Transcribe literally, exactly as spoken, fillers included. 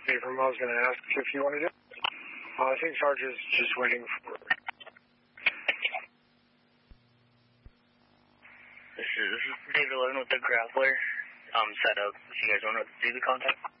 Abram, I was going to ask if you wanted it. Uh, I think Sarge is just waiting for... This is, this is David eleven with the Grappler. Um, set up. If you guys want to do the contact.